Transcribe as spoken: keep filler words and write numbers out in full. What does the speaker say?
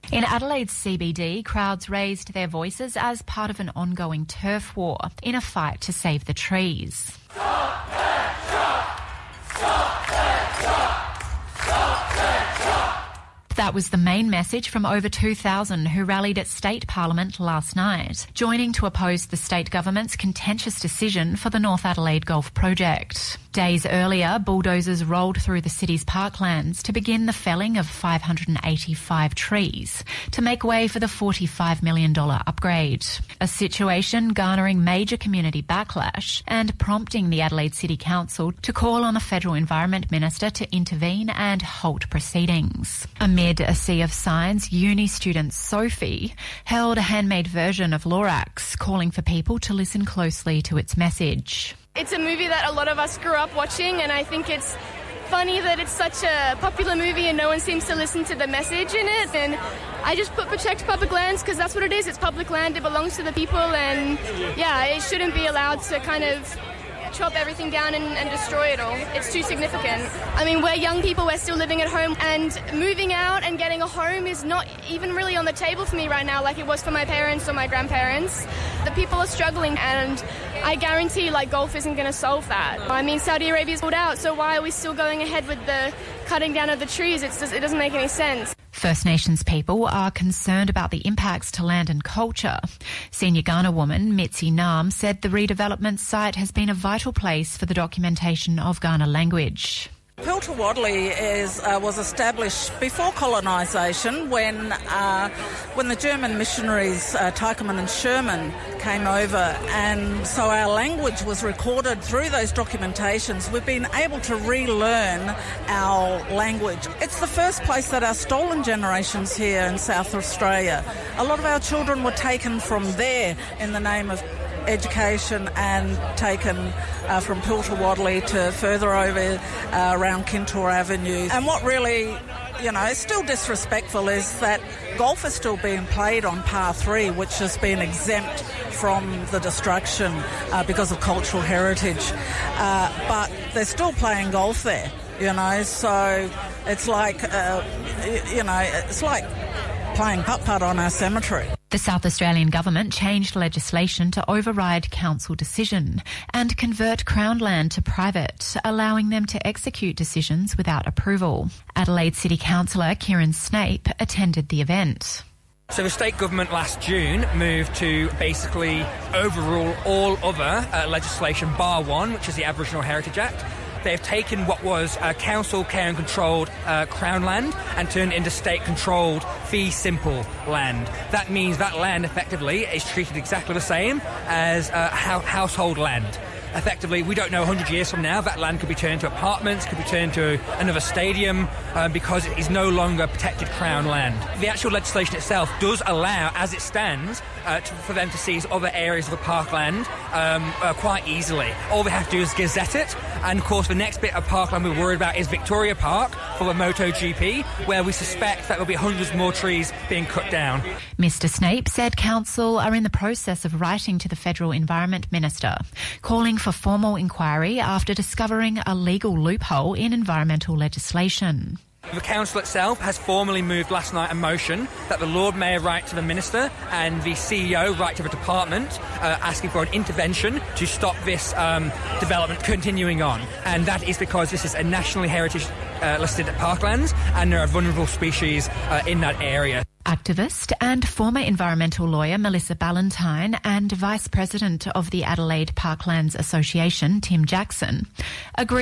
In Adelaide's C B D, crowds raised their voices as part of an ongoing turf war in a fight to save the trees. Stop that shot! Stop that shot! Stop that shot! That was the main message from over two thousand who rallied at State Parliament last night, joining to oppose the state government's contentious decision for the North Adelaide Golf project. Days earlier, bulldozers rolled through the city's parklands to begin the felling of five hundred eighty-five trees to make way for the forty-five million dollars upgrade. A situation garnering major community backlash and prompting the Adelaide City Council to call on the Federal Environment Minister to intervene and halt proceedings. Amid a sea of signs, uni student Sophie held a handmade version of Lorax, calling for people to listen closely to its message. It's a movie that a lot of us grew up watching, and I think it's funny that it's such a popular movie and no one seems to listen to the message in it. And I just put protect public lands because that's what it is. It's public land. It belongs to the people, and yeah, it shouldn't be allowed to kind of chop everything down and, and destroy it all. It's too significant. I mean, we're young people, we're still living at home, and moving out and getting a home is not even really on the table for me right now like it was for my parents or my grandparents. The people are struggling, and I guarantee like golf isn't going to solve that. I mean, Saudi Arabia's pulled out, so why are we still going ahead with the cutting down of the trees? It's just, it doesn't make any sense. First Nations people are concerned about the impacts to land and culture. Senior Kaurna woman Mitzi Naam said the redevelopment site has been a vital place for the documentation of Kaurna language. Pilter Wadley is, uh, was established before colonisation when uh, when the German missionaries uh, Tykerman and Sherman came over, and so our language was recorded through those documentations. We've been able to relearn our language. It's the first place that our stolen generations here in South Australia. A lot of our children were taken from there in the name of education and taken uh, from Pilter Wadley to further over uh, around Kintore Avenue. And what really, you know, is still disrespectful is that golf is still being played on par three, which has been exempt from the destruction uh, because of cultural heritage. Uh, but they're still playing golf there, you know, so it's like, uh, you know, it's like playing putt-putt on our cemetery. The South Australian government changed legislation to override council decision and convert Crown land to private, allowing them to execute decisions without approval. Adelaide City Councillor Kieran Snape attended the event. So the state government last June moved to basically overrule all other uh, legislation, bar one, which is the Aboriginal Heritage Act. They've taken what was uh, council care and controlled uh, Crown land and turned it into state-controlled fee simple land. That means that land effectively is treated exactly the same as uh, ho- household land. Effectively, we don't know one hundred years from now, that land could be turned into apartments, could be turned to another stadium, um, because it is no longer protected Crown land. The actual legislation itself does allow, as it stands, uh, to, for them to seize other areas of the parkland um, uh, quite easily. All they have to do is gazette it, and of course the next bit of parkland we're worried about is Victoria Park for the MotoGP, where we suspect that there'll be hundreds more trees being cut down. Mister Snape said council are in the process of writing to the Federal Environment Minister, calling for formal inquiry after discovering a legal loophole in environmental legislation. The council itself has formally moved last night a motion that the Lord Mayor write to the Minister and the C E O write to the department uh, asking for an intervention to stop this um, development continuing on. And that is because this is a nationally heritage uh, listed parklands and there are vulnerable species uh, in that area. Activist and former environmental lawyer Melissa Ballantyne and Vice President of the Adelaide Parklands Association, Tim Jackson, agreed